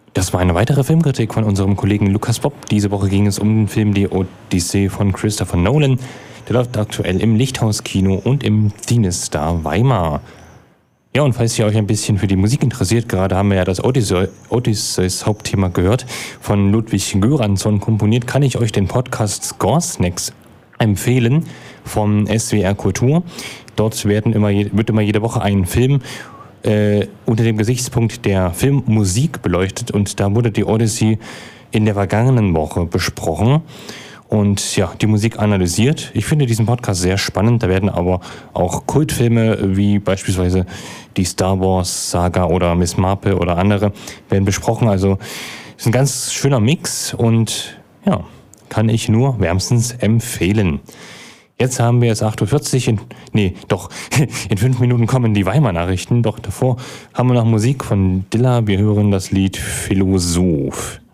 Das war eine weitere Filmkritik von unserem Kollegen Lukas Bob. Diese Woche ging es um den Film Die Odyssee von Christopher Nolan. Der läuft aktuell im Lichthaus-Kino und im CineStar Weimar. Ja, und falls ihr euch ein bisschen für die Musik interessiert, gerade haben wir ja das Odysseus Hauptthema gehört, von Ludwig Göransson komponiert, kann ich euch den Podcast Score Snacks empfehlen vom SWR Kultur. Dort wird immer jede Woche ein Film unter dem Gesichtspunkt der Filmmusik beleuchtet, und da wurde die Odyssey in der vergangenen Woche besprochen und ja, die Musik analysiert. Ich finde diesen Podcast sehr spannend. Da werden aber auch Kultfilme wie beispielsweise die Star Wars Saga oder Miss Marple oder andere werden besprochen. Also ist ein ganz schöner Mix und ja, kann ich nur wärmstens empfehlen. Jetzt haben wir es 8.40 Uhr. In 5 Minuten kommen die Weimar-Nachrichten. Doch davor haben wir noch Musik von Dilla. Wir hören das Lied Philosoph.